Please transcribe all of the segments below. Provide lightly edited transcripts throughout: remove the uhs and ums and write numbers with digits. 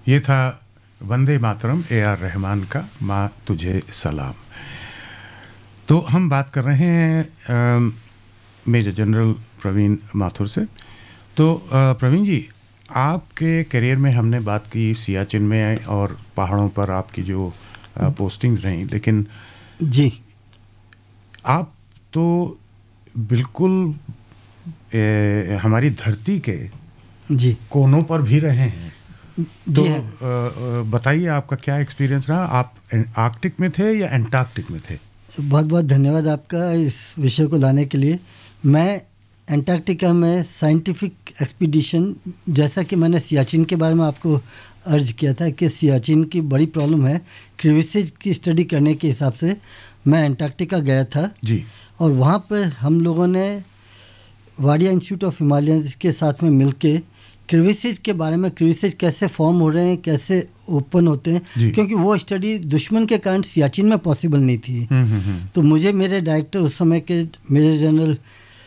ये था वंदे मातरम AR रहमान का माँ तुझे सलाम। तो हम बात कर रहे हैं मेजर जनरल प्रवीण माथुर से। तो प्रवीण जी, आपके करियर में हमने बात की सियाचिन में और पहाड़ों पर आपकी जो पोस्टिंग्स रहीं, लेकिन जी आप तो बिल्कुल हमारी धरती के जी कोनों पर भी रहे हैं। तो बताइए आपका क्या एक्सपीरियंस रहा? आप आर्कटिक में थे या एंटार्कटिक में थे? बहुत बहुत धन्यवाद आपका इस विषय को लाने के लिए। मैं एंटार्क्टिका में साइंटिफिक एक्सपीडिशन, जैसा कि मैंने सियाचिन के बारे में आपको अर्ज किया था कि सियाचिन की बड़ी प्रॉब्लम है, क्रीविसेज की स्टडी करने के हिसाब से मैं एंटार्क्टिका गया था जी। और वहाँ पर हम लोगों ने वाडिया इंस्टीट्यूट ऑफ हिमालयंस के साथ में मिलके क्रीविसेज के बारे में, क्रीविसेज कैसे फॉर्म हो रहे हैं, कैसे ओपन होते हैं, क्योंकि वो स्टडी दुश्मन के कारण सियाचिन में पॉसिबल नहीं थी। तो मुझे मेरे डायरेक्टर उस समय के मेजर जनरल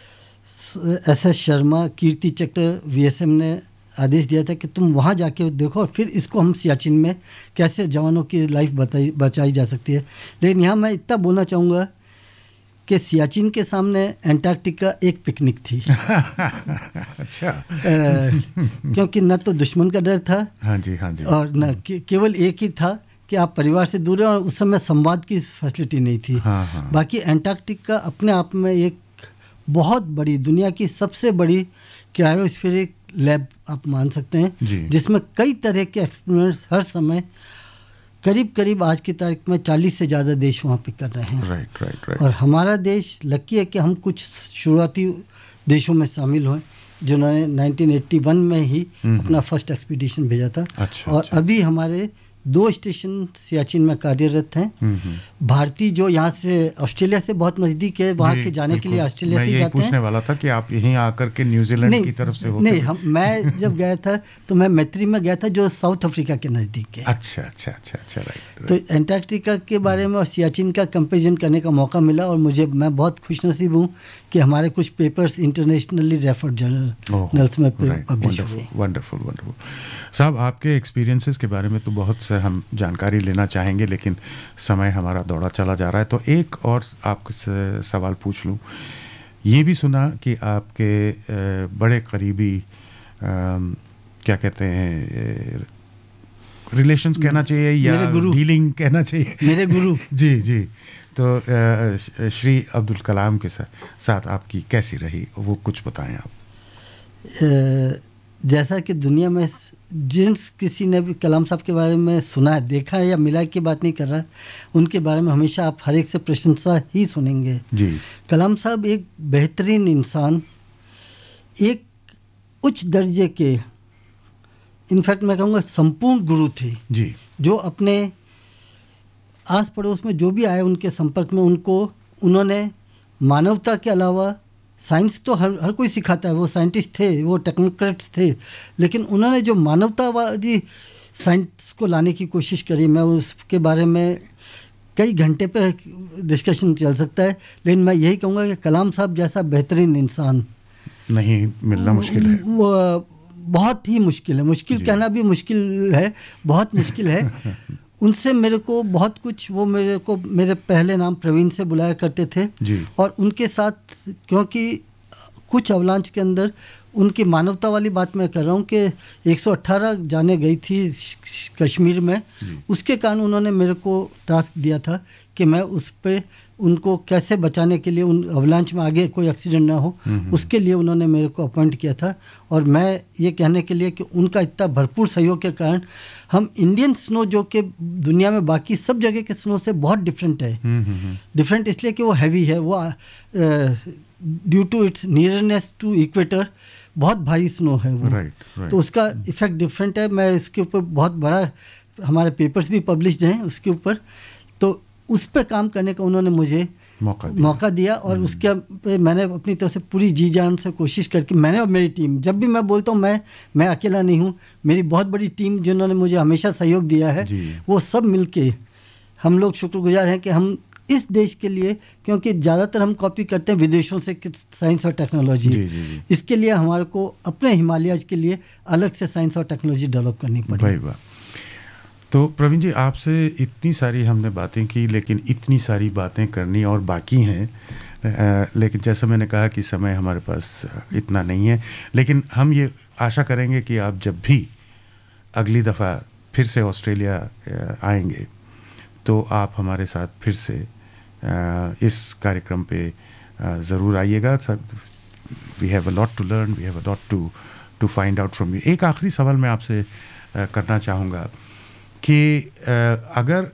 SS शर्मा, कीर्ति चक्र VSM ने आदेश दिया था कि तुम वहाँ जाके देखो और फिर इसको हम सियाचिन में कैसे जवानों की लाइफ बचाई जा सकती है। लेकिन यहाँ मैं इतना बोलना चाहूँगा कि सियाचिन के सामने एंटार्क्टिका एक पिकनिक थी। अच्छा। क्योंकि न तो दुश्मन का डर था, हाँ जी, हाँ जी, और न केवल एक ही था कि आप परिवार से दूर हैं, और उस समय संवाद की फैसिलिटी नहीं थी। हाँ, हाँ। बाकी एंटार्क्टिका अपने आप में एक बहुत बड़ी, दुनिया की सबसे बड़ी क्रायोस्फेरिक लैब आप मान सकते हैं, जिसमें कई तरह के एक्सपेरिमेंट्स हर समय करीब आज की तारीख में 40 से ज़्यादा देश वहाँ पे कर रहे हैं। राइट। और हमारा देश लकी है कि हम कुछ शुरुआती देशों में शामिल हुए जिन्होंने 1981 में ही अपना फर्स्ट एक्सपीडिशन भेजा था। और अभी हमारे 2 स्टेशन सियाचिन में कार्यरत हैं। भारतीय जो यहाँ से ऑस्ट्रेलिया से बहुत नज़दीक है, वहाँ के जाने के लिए ऑस्ट्रेलिया से जाते हैं। पूछने वाला था कि आप यहीं आकर के न्यूजीलैंड की तरफ से होते? नहीं, मैं जब गया था तो मैं मैत्री में गया था, जो साउथ अफ्रीका के नज़दीक है। अच्छा, राइट। तो एंटार्क्टिका के बारे में और सियाचिन का कंपेरिजन करने का मौका मिला, और मैं बहुत खुशनसीब हूँ कि हमारे कुछ पेपर्स इंटरनेशनली रेफर्ड जर्नल्स में पब्लिश हुए। वंडरफुल साहब, आपके एक्सपीरियंसेस के बारे में तो बहुत से हम जानकारी लेना चाहेंगे, लेकिन समय हमारा दौड़ा चला जा रहा है। तो एक और आपसे सवाल पूछ लूँ। ये भी सुना कि आपके बड़े करीबी क्या कहते हैं, रिलेशंस कहना चाहिए या डीलिंग कहना चाहिए, मेरे गुरु जी। तो श्री अब्दुल कलाम के साथ आपकी कैसी रही, वो कुछ बताएं आप। जैसा कि दुनिया में जिस किसी ने भी कलाम साहब के बारे में सुना है, देखा है या मिला की बात नहीं कर रहा, उनके बारे में हमेशा आप हर एक से प्रशंसा ही सुनेंगे जी। कलाम साहब एक बेहतरीन इंसान, एक उच्च दर्जे के, इनफैक्ट मैं कहूँगा संपूर्ण गुरु थे जी, जो अपने आस पड़ोस में जो भी आए उनके संपर्क में, उन्होंने मानवता के अलावा, साइंस तो हर कोई सिखाता है, वो साइंटिस्ट थे, वो टेक्नोक्रेट्स थे, लेकिन उन्होंने जो मानवतावादी साइंस को लाने की कोशिश करी, मैं उसके बारे में कई घंटे पे डिस्कशन चल सकता है, लेकिन मैं यही कहूँगा कि कलाम साहब जैसा बेहतरीन इंसान नहीं मिलना मुश्किल है। वो बहुत ही मुश्किल है, मुश्किल कहना भी मुश्किल है, बहुत मुश्किल है। उनसे मेरे को बहुत कुछ, वो मेरे को मेरे पहले नाम प्रवीण से बुलाया करते थे जी। और उनके साथ, क्योंकि कुछ अवलांच के अंदर उनकी मानवता वाली बात मैं कर रहा हूँ कि 118 जाने गई थी कश्मीर में, उसके कारण उन्होंने मेरे को टास्क दिया था कि मैं उस पर उनको कैसे बचाने के लिए, उन अवलांच में आगे कोई एक्सीडेंट ना हो, उसके लिए उन्होंने मेरे को अपॉइंट किया था। और मैं ये कहने के लिए कि उनका इतना भरपूर सहयोग के कारण हम इंडियन स्नो, जो कि दुनिया में बाकी सब जगह के स्नो से बहुत डिफरेंट है, डिफरेंट इसलिए कि वो हैवी है, वो due to it's nearness to equator बहुत भारी स्नो है वो, तो उसका इफेक्ट डिफरेंट है। मैं इसके ऊपर बहुत बड़ा, हमारे पेपर्स भी पब्लिश्ड हैं उसके ऊपर, तो उस पर काम करने का उन्होंने मुझे मौका दिया और उसके मैंने अपनी तरफ से पूरी जी जान से कोशिश करके, मैंने और मेरी टीम, जब भी मैं बोलता हूँ मैं अकेला नहीं हूँ, मेरी बहुत बड़ी टीम जिन्होंने मुझे हमेशा सहयोग दिया है, वो सब मिलके हम लोग शुक्रगुजार हैं कि हम इस देश के लिए, क्योंकि ज़्यादातर हम कॉपी करते हैं विदेशों से साइंस और टेक्नोलॉजी, इसके लिए हमारे को अपने हिमालयज के लिए अलग से साइंस और टेक्नोलॉजी डेवलप करनी पड़ी। तो प्रवीण जी, आपसे इतनी सारी हमने बातें की, लेकिन इतनी सारी बातें करनी और बाकी हैं, लेकिन जैसा मैंने कहा कि समय हमारे पास इतना नहीं है। लेकिन हम ये आशा करेंगे कि आप जब भी अगली दफ़ा फिर से ऑस्ट्रेलिया आएंगे तो आप हमारे साथ फिर से इस कार्यक्रम पे ज़रूर आइएगा। We have a lot to learn, we have a lot to find out from you. एक आखिरी सवाल मैं आपसे करना चाहूँगा कि अगर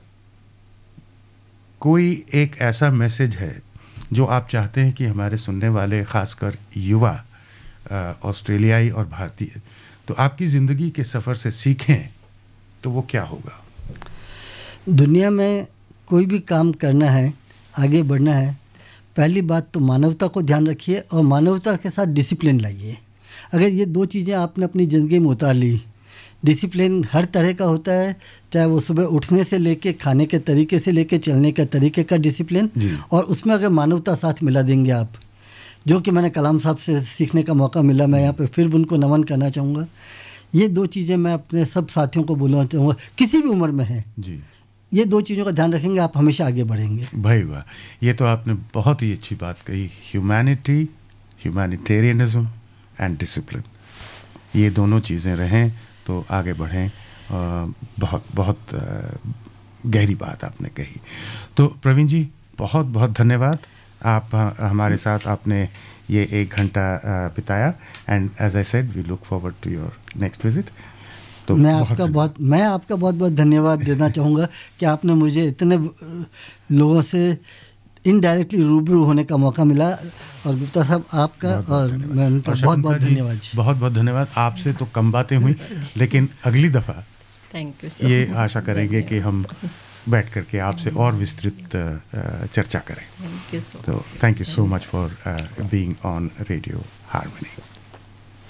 कोई एक ऐसा मैसेज है जो आप चाहते हैं कि हमारे सुनने वाले ख़ासकर युवा ऑस्ट्रेलियाई और भारतीय तो आपकी ज़िंदगी के सफ़र से सीखें, तो वो क्या होगा? दुनिया में कोई भी काम करना है, आगे बढ़ना है, पहली बात तो मानवता को ध्यान रखिए और मानवता के साथ डिसिप्लिन लाइए। अगर ये दो चीज़ें आपने अपनी ज़िंदगी में उतार ली, डिसिप्लिन हर तरह का होता है, चाहे वो सुबह उठने से लेके खाने के तरीके से लेके चलने के तरीके का डिसिप्लिन, और उसमें अगर मानवता साथ मिला देंगे आप, जो कि मैंने कलाम साहब से सीखने का मौका मिला, मैं यहाँ पे फिर उनको नमन करना चाहूँगा। ये दो चीज़ें मैं अपने सब साथियों को बोलना चाहूँगा, किसी भी उम्र में है जी, ये दो चीज़ों का ध्यान रखेंगे, आप हमेशा आगे बढ़ेंगे। भाई वाह, ये तो आपने बहुत ही अच्छी बात कही। ह्यूमैनिटी, ह्यूमैनिटेरियनिज्म एंड डिसिप्लिन, ये दोनों चीज़ें रहें तो आगे बढ़ें। बहुत बहुत गहरी बात आपने कही। तो प्रवीण जी, बहुत बहुत धन्यवाद। आप हमारे साथ आपने ये 1 घंटा बिताया, and as I said we look forward to your next visit. तो मैं आपका बहुत धन्यवाद देना चाहूँगा कि आपने मुझे इतने लोगों से इनडायरेक्टली रूबरू होने का मौका मिला, और गुप्ता साहब आपका और मैं उनका बहुत बहुत धन्यवाद। बहुत बहुत धन्यवाद। आपसे तो कम बातें हुई, लेकिन अगली दफ़ा ये आशा करेंगे कि हम बैठ करके आपसे और विस्तृत चर्चा करें। तो thank you so much for being on radio harmony.